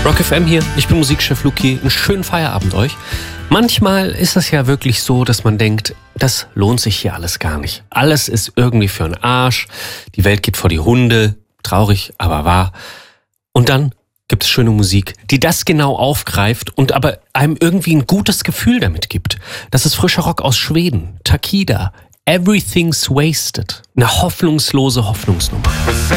Rock FM hier, ich bin Musikchef Luki, einen schönen Feierabend euch. Manchmal ist es ja wirklich so, dass man denkt, das lohnt sich hier alles gar nicht. Alles ist irgendwie für den Arsch, die Welt geht vor die Hunde, traurig, aber wahr. Und dann gibt es schöne Musik, die das genau aufgreift und aber einem irgendwie ein gutes Gefühl damit gibt. Das ist frischer Rock aus Schweden, Takida, Everything's Wasted. Eine hoffnungslose Hoffnungsnummer.